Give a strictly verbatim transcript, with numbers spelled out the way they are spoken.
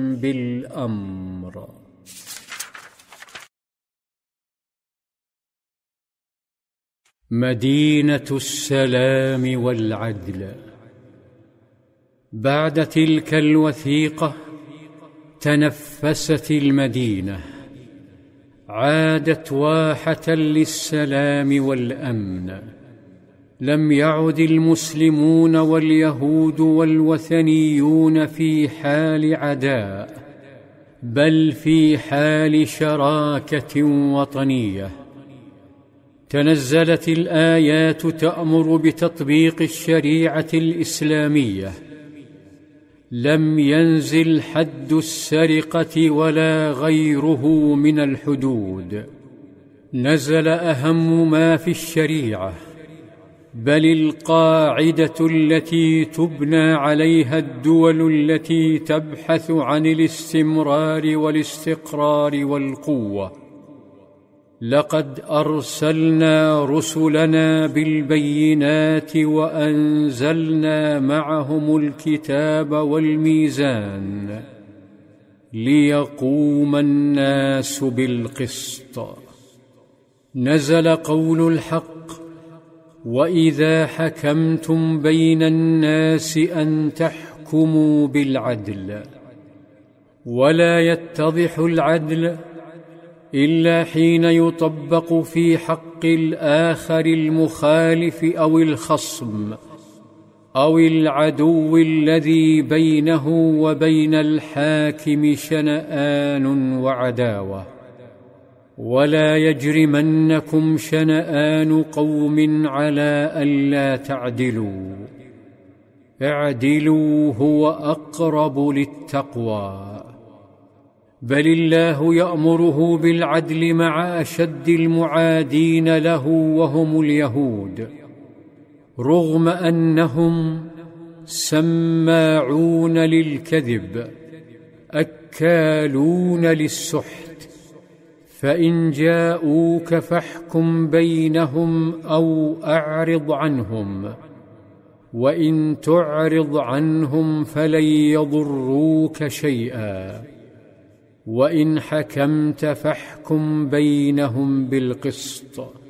بالأمر. مدينة السلام والعدل. بعد تلك الوثيقة تنفست المدينة، عادت واحة للسلام والأمن. لم يعد المسلمون واليهود والوثنيون في حال عداء، بل في حال شراكة وطنية. تنزلت الآيات تأمر بتطبيق الشريعة الإسلامية. لم ينزل حد السرقة ولا غيره من الحدود، نزل أهم ما في الشريعة، بل القاعدة التي تبنى عليها الدول التي تبحث عن الاستمرار والاستقرار والقوة. لقد أرسلنا رسلنا بالبينات وأنزلنا معهم الكتاب والميزان ليقوم الناس بالقسط. نزل قول الحق: وإذا حكمتم بين الناس أن تحكموا بالعدل. ولا يتضح العدل إلا حين يطبق في حق الآخر المخالف أو الخصم أو العدو الذي بينه وبين الحاكم شنآن وعداوة. ولا يجرمنكم شنآن قوم على ألا تعدلوا، اعدلوا هو أقرب للتقوى. بل الله يأمره بالعدل مع أشد المعادين له وهم اليهود، رغم أنهم سماعون للكذب أكالون للسحت. فإن جاءوك فاحكم بينهم أو أعرض عنهم، وإن تعرض عنهم فلن يضروك شيئا، وإن حكمت فاحكم بينهم بالقسط.